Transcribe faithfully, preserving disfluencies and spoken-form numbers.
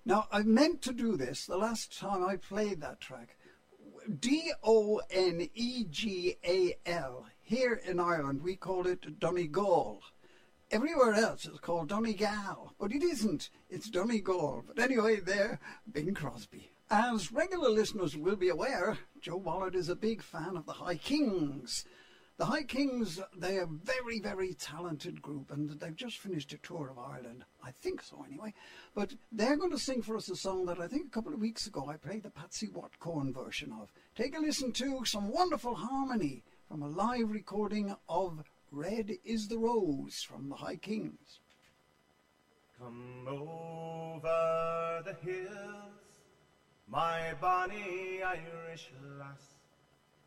Now, I meant to do this the last time I played that track. D O N E G A L. Here in Ireland, we call it Donegal. Everywhere else it's called Donegal, but it isn't. It's Donegal. But anyway, there, Bing Crosby. As regular listeners will be aware, Joe Wallard is a big fan of the High Kings. The High Kings, they're a very, very talented group, and they've just finished a tour of Ireland. I think so, anyway. But they're going to sing for us a song that I think a couple of weeks ago I played the Patsy Watcorn version of. Take a listen to some wonderful harmony from a live recording of Red is the Rose from the High Kings. Come over the hills, my bonny Irish lass.